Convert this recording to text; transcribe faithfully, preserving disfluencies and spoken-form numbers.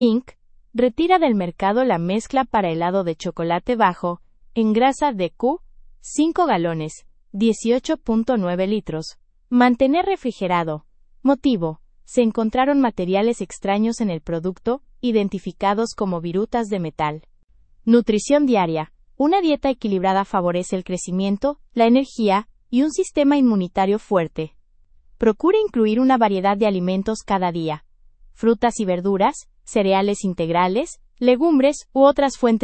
incorporated. Retira del mercado la mezcla para helado de chocolate bajo, en grasa de Q, cinco galones, dieciocho punto nueve litros. Mantener refrigerado. Motivo: se encontraron materiales extraños en el producto, identificados como virutas de metal. Nutrición diaria. Una dieta equilibrada favorece el crecimiento, la energía y un sistema inmunitario fuerte. Procure incluir una variedad de alimentos cada día: frutas y verduras, cereales integrales, legumbres u otras fuentes